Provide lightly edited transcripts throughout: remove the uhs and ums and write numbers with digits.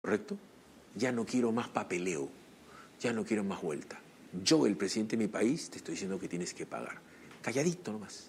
¿correcto? Ya no quiero más papeleo, ya no quiero más vuelta. Yo, el presidente de mi país, te estoy diciendo que tienes que pagar. Calladito nomás.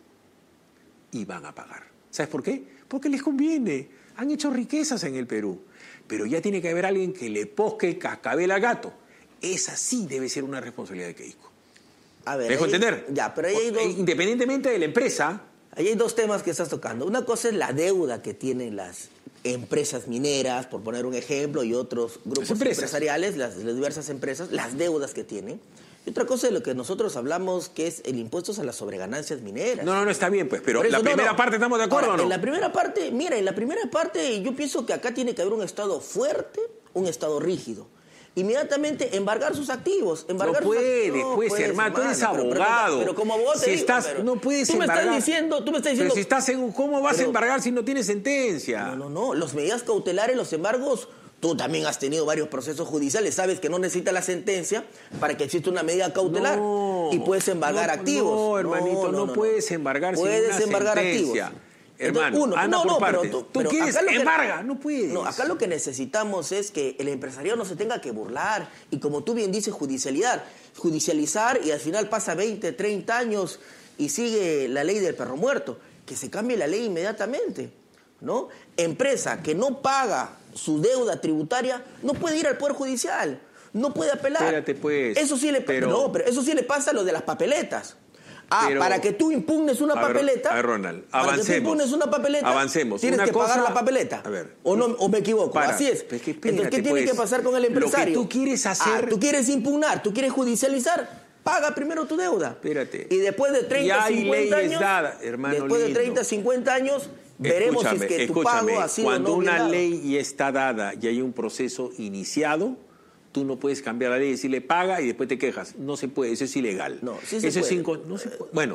Y van a pagar. ¿Sabes por qué? Porque les conviene. Han hecho riquezas en el Perú. Pero ya tiene que haber alguien que le posque cascabel al gato. Esa sí debe ser una responsabilidad de Keiko. A ver, ¿Me dejo entender? Ya, pero ahí hay dos... Independientemente de la empresa... Ahí hay dos temas que estás tocando. Una cosa es la deuda que tienen las empresas mineras, por poner un ejemplo, y otros grupos empresariales, las diversas empresas, las deudas que tienen. Y otra cosa es lo que nosotros hablamos, que es el impuesto a las sobreganancias mineras. No, está bien, pues, pero la primera parte, ¿estamos de acuerdo o no? En la primera parte, mira, en la primera parte yo pienso que acá tiene que haber un Estado fuerte, un Estado rígido. Inmediatamente embargar sus activos. No puedes, hermano, tú eres abogado. Pero como vos te digo, no puedes embargar. Tú me estás diciendo... Pero si estás en... ¿Cómo vas a embargar si no tienes sentencia? No. Los medidas cautelares, los embargos... Tú también has tenido varios procesos judiciales, sabes que no necesitas la sentencia para que exista una medida cautelar y puedes embargar activos. No, hermanito, no puedes embargar sin una sentencia. Puedes embargar activos. Hermano, anda por parte. Tú quieres embarga, no puedes. No, acá lo que necesitamos es que el empresariado no se tenga que burlar y, como tú bien dices, judicializar y al final pasa 20, 30 años y sigue la ley del perro muerto. Que se cambie la ley inmediatamente, ¿no? Empresa que no paga su deuda tributaria no puede ir al Poder Judicial, no puede apelar. Espérate, pues. Eso sí pero eso sí le pasa a lo de las papeletas. Para que tú impugnes una papeleta. A ver, Ronald, avancemos. Para que tú impugnes una papeleta, avancemos. Tienes que pagar la papeleta. A ver. ¿O me equivoco? Así es. Entonces, ¿qué tiene que pasar con el empresario? Lo que tú quieres hacer... Tú quieres impugnar, tú quieres judicializar. Paga primero tu deuda. Espérate. Y después de 30, 50 años... hermano después de 30, 50 años... Veremos si es que tu pago ha sido cuando no bien una dado. ley ya está dada y hay un proceso iniciado, tú no puedes cambiar la ley y decirle paga y después te quejas. No se puede, eso es ilegal. No, sí se eso puede. No se puede. Bueno,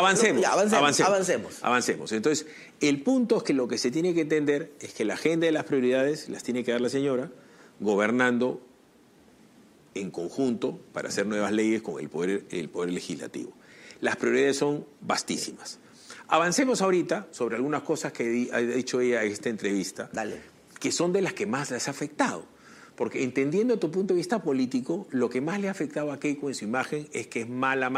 avancemos. Entonces, el punto es que lo que se tiene que entender es que la agenda de las prioridades las tiene que dar la señora, gobernando en conjunto para hacer nuevas leyes con el poder legislativo. Las prioridades son vastísimas. Avancemos ahorita sobre algunas cosas que ha dicho ella en esta entrevista, que son de las que más les ha afectado. Porque entendiendo tu punto de vista político, lo que más le ha afectado a Keiko en su imagen es que es mala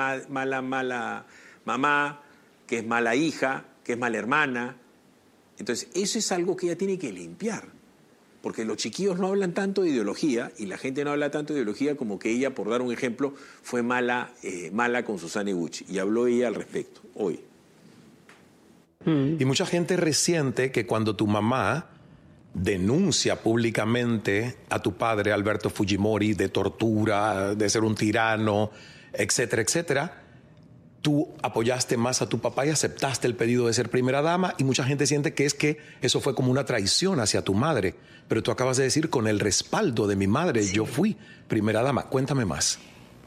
mamá, que es mala hija, que es mala hermana. Entonces, eso es algo que ella tiene que limpiar. Porque los chiquillos no hablan tanto de ideología y la gente no habla tanto de ideología como que ella, por dar un ejemplo, fue mala con Susana Eguchi. Y habló ella al respecto hoy. Y mucha gente resiente que cuando tu mamá denuncia públicamente a tu padre, Alberto Fujimori, de tortura, de ser un tirano, etcétera, etcétera, tú apoyaste más a tu papá y aceptaste el pedido de ser primera dama, y mucha gente siente que eso fue como una traición hacia tu madre. Pero tú acabas de decir, con el respaldo de mi madre, yo fui primera dama. Cuéntame más.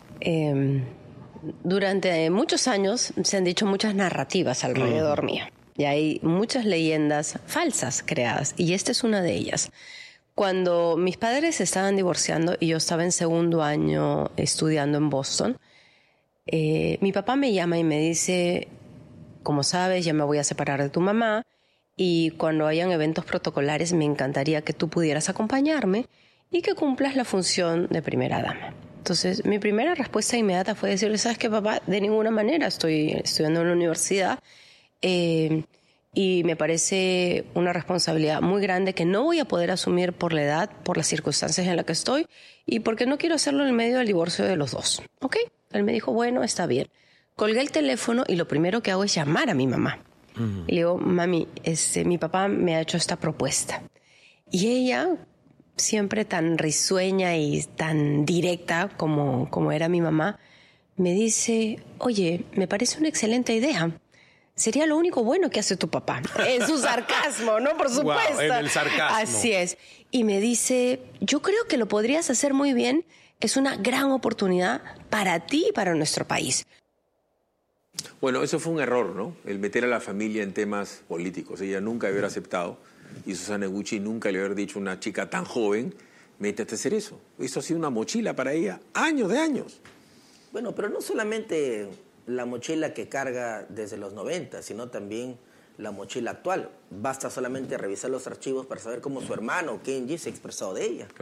Durante muchos años se han dicho muchas narrativas alrededor mío. Y hay muchas leyendas falsas creadas, y esta es una de ellas. Cuando mis padres se estaban divorciando y yo estaba en segundo año estudiando en Boston, mi papá me llama y me dice, como sabes, ya me voy a separar de tu mamá, y cuando hayan eventos protocolares me encantaría que tú pudieras acompañarme y que cumplas la función de primera dama. Entonces, mi primera respuesta inmediata fue decirle, ¿sabes qué, papá? De ninguna manera, estoy estudiando en la universidad, y me parece una responsabilidad muy grande que no voy a poder asumir por la edad, por las circunstancias en las que estoy, y porque no quiero hacerlo en medio del divorcio de los dos. ¿Ok? Él me dijo, bueno, está bien. Colgué el teléfono y lo primero que hago es llamar a mi mamá. Y le digo, mami, mi papá me ha hecho esta propuesta. Y ella, siempre tan risueña y tan directa como era mi mamá, me dice, oye, me parece una excelente idea. Sería lo único bueno que hace tu papá. En su sarcasmo, ¿no? Por supuesto. Wow, en el sarcasmo. Así es. Y me dice, yo creo que lo podrías hacer muy bien. Es una gran oportunidad para ti y para nuestro país. Bueno, eso fue un error, ¿no? El meter a la familia en temas políticos. Ella nunca hubiera aceptado, y Susana Eguchi nunca le hubiera dicho a una chica tan joven, métete a hacer eso. Eso ha sido una mochila para ella, años de años. Bueno, pero no solamente la mochila que carga desde los 90, sino también la mochila actual. Basta solamente revisar los archivos para saber cómo su hermano Kenji se ha expresado de ella.